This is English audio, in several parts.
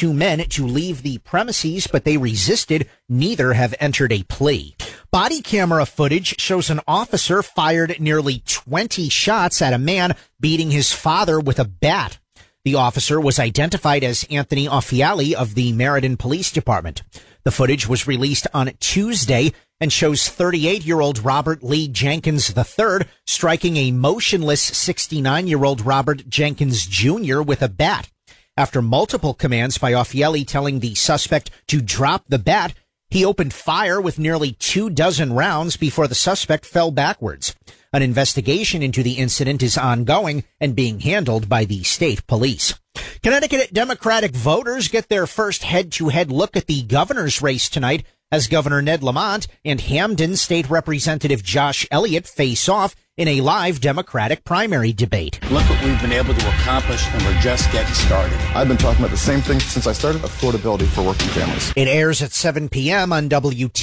two men to leave the premises, but they resisted. Neither have entered a plea. Body camera footage shows an officer fired nearly 20 shots at a man beating his father with a bat. The officer was identified as Anthony Offiali of the Meriden Police Department. The footage was released on Tuesday and shows 38-year-old Robert Lee Jenkins III striking a motionless 69-year-old Robert Jenkins Jr. with a bat. After multiple commands by Offiali telling the suspect to drop the bat, he opened fire with nearly 24 rounds before the suspect fell backwards. An investigation into the incident is ongoing and being handled by the state police. Connecticut Democratic voters get their first head-to-head look at the governor's race tonight as Governor Ned Lamont and Hamden State Representative Josh Elliott face off in a live Democratic primary debate. Look what we've been able to accomplish, and we're just getting started. I've been talking about the same thing since I started, affordability for working families. It airs at 7 p.m. on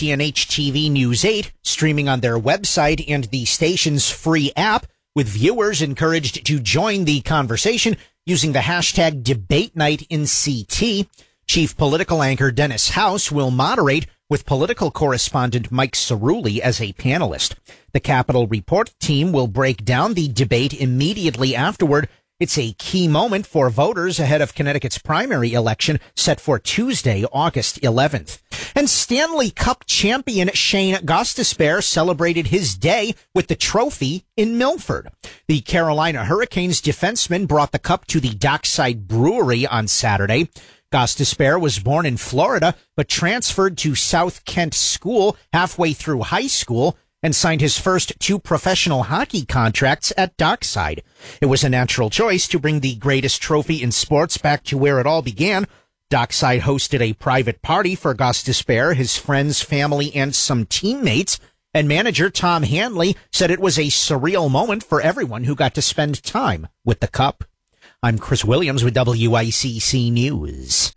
WTNH-TV News 8, streaming on their website and the station's free app, with viewers encouraged to join the conversation using the hashtag DebateNightInCT. Chief political anchor Dennis House will moderate, with political correspondent Mike Cerulli as a panelist. The Capitol Report team will break down the debate immediately afterward. It's a key moment for voters ahead of Connecticut's primary election set for Tuesday, August 11th. And Stanley Cup champion Shane Gostisbehere celebrated his day with the trophy in Milford. The Carolina Hurricanes defenseman brought the cup to the Dockside Brewery on Saturday. Gostisbehere was born in Florida, but transferred to South Kent School halfway through high school and signed his first 2 professional hockey contracts at Dockside. It was a natural choice to bring the greatest trophy in sports back to where it all began. Dockside hosted a private party for Gostisbehere, his friends, family, and some teammates, and manager Tom Hanley said it was a surreal moment for everyone who got to spend time with the cup. I'm Chris Williams with WICC News.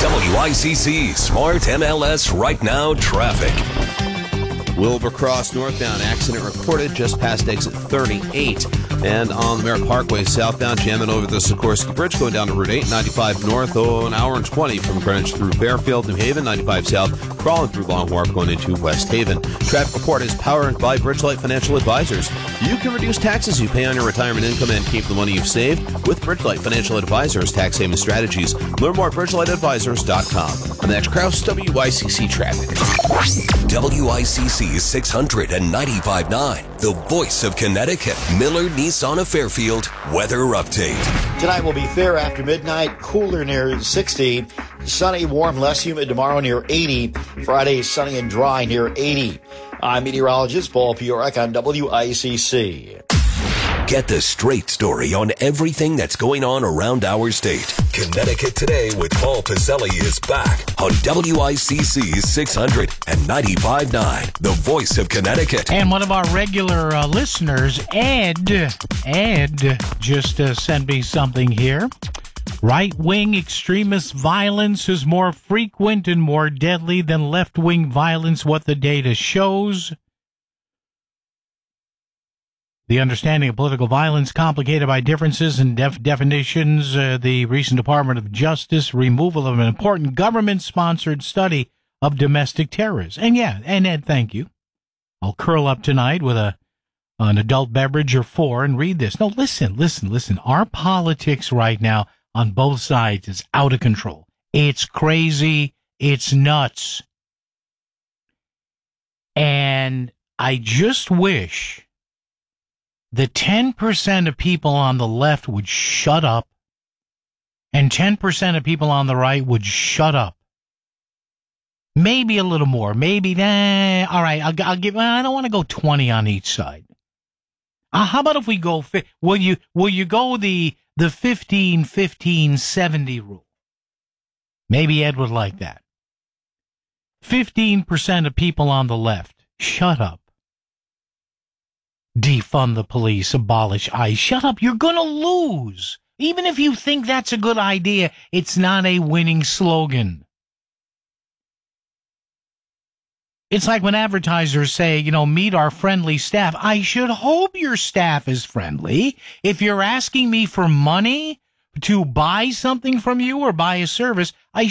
WICC Smart MLS Right Now Traffic. Wilbur Northbound accident reported just past exit 38. And on the Merritt Parkway southbound, jamming over the Sikorsky Bridge going down to Route 8, 95 north, an hour and 20 from Greenwich through Fairfield, New Haven, 95 south, crawling through Long Wharf going into West Haven. Traffic report is powered by Bridgelight Financial Advisors. You can reduce taxes you pay on your retirement income and keep the money you've saved with Bridgelight Financial Advisors tax saving strategies. Learn more at BridgelightAdvisors.com. I'm Max Kraus, WICC Traffic. WICC 695.9, the voice of Connecticut. Miller Nissan of Fairfield weather update. Tonight will be fair after midnight, cooler near 60. Sunny, warm, less humid tomorrow near 80. Friday, sunny and dry near 80. I'm meteorologist Paul Piorek on WICC. Get the straight story on everything that's going on around our state. Connecticut Today with Paul Pacelli is back on WICC 695.9, the voice of Connecticut. And one of our regular listeners, Ed just sent me something here. Right-wing extremist violence is more frequent and more deadly than left-wing violence, what the data shows. The understanding of political violence complicated by differences in definitions. The recent Department of Justice removal of an important government-sponsored study of domestic terrorism. And Ed, thank you. I'll curl up tonight with an adult beverage or 4 and read this. No, listen. Our politics right now on both sides is out of control. It's crazy. It's nuts. And I just wish the 10% of people on the left would shut up and 10% of people on the right would shut up. Maybe a little more. Maybe, all right, I'll give, I don't want to go 20 on each side. How about if we go, will you go the 15-15-70 rule? Maybe Ed would like that. 15% of people on the left, shut up. Defund the police, abolish ICE. Shut up, you're going to lose. Even if you think that's a good idea, it's not a winning slogan. It's like when advertisers say, meet our friendly staff. I should hope your staff is friendly. If you're asking me for money to buy something from you or buy a service, I